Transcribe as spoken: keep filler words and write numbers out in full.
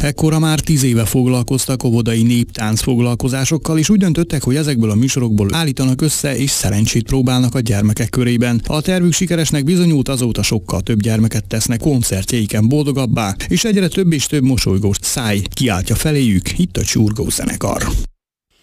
Ekkora már tíz éve foglalkoztak óvodai néptánc foglalkozásokkal, és úgy döntöttek, hogy ezekből a műsorokból állítanak össze, és szerencsét próbálnak a gyermekek körében. A tervük sikeresnek bizonyult, azóta sokkal több gyermeket tesznek koncertjeiken boldogabbá, és egyre több és több mosolygós száj kiáltja feléjük itt a Csurgó zenekar.